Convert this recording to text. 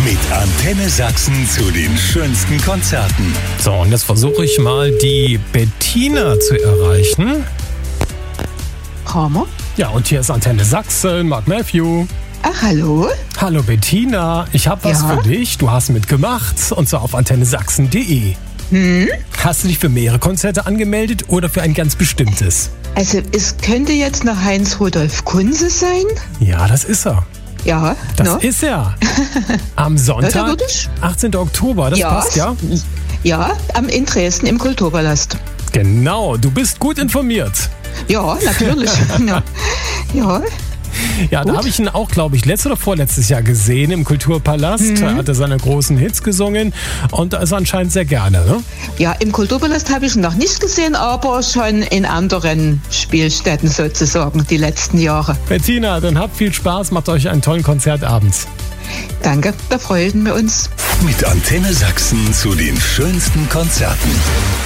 Mit Antenne Sachsen zu den schönsten Konzerten. So, und jetzt versuche ich mal die Bettina zu erreichen. Kramer? Ja, und hier ist Antenne Sachsen, Mark Matthew. Ach, hallo? Hallo Bettina, ich habe was für dich. Du hast mitgemacht, und zwar auf antennesachsen.de. Hast du dich für mehrere Konzerte angemeldet oder für ein ganz bestimmtes? Also, es könnte jetzt noch Heinz-Rudolf Kunze sein. Ja, das ist er. Ja, Das ist er. Am Sonntag, würde ich. 18. Oktober, das passt, ja? Ja, in Dresden im Kulturpalast. Genau, du bist gut informiert. Ja, natürlich. Ja. Ja, da habe ich ihn auch, glaube ich, letztes oder vorletztes Jahr gesehen im Kulturpalast. Da hat er seine großen Hits gesungen und da ist er anscheinend sehr gerne, ne? Ja, im Kulturpalast habe ich ihn noch nicht gesehen, aber schon in anderen Spielstätten sozusagen die letzten Jahre. Bettina, dann habt viel Spaß, macht euch einen tollen Konzertabend. Danke, da freuen wir uns. Mit Antenne Sachsen zu den schönsten Konzerten.